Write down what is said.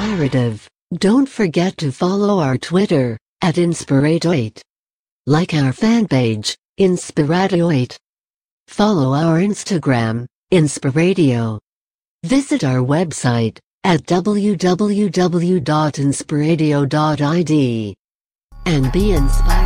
inspirative. Don't forget to follow our Twitter, @Inspirato8. Like our fan page, Inspirato8. Follow our Instagram, Inspiradio. Visit our website at www.inspiradio.id. And be inspired.